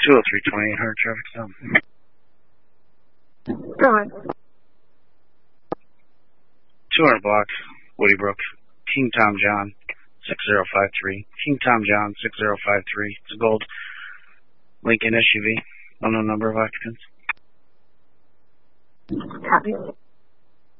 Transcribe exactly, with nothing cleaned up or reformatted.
two oh three twenty-eight, hard traffic stop. Go ahead. two hundred block, Woody Brook, King Tom John, six zero five three. King Tom John, six zero five three. It's a gold Lincoln S U V. Unknown number of occupants. Copy.